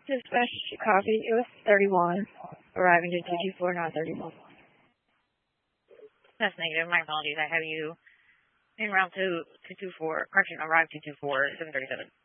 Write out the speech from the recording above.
Dispatch copy. It was 31. Arriving to 224, not 31. That's negative. My apologies. I have you en route to 224. Correction, arrived to 224, 737.